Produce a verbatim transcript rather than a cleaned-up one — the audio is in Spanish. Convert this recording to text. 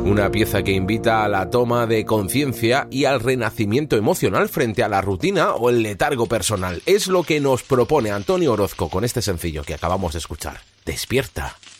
Una pieza que invita a la toma de conciencia y al renacimiento emocional frente a la rutina o el letargo personal. Es lo que nos propone Antonio Orozco con este sencillo que acabamos de escuchar. Despierta.